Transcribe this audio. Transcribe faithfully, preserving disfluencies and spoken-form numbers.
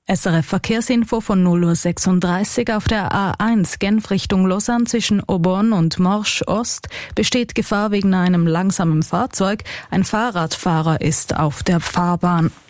S R F Verkehrsinfo von null Uhr sechsunddreißig. Auf der A eins Genf Richtung Lausanne zwischen Aubonne und Morsch Ost besteht Gefahr wegen einem langsamen Fahrzeug. Ein Fahrradfahrer ist auf der Fahrbahn.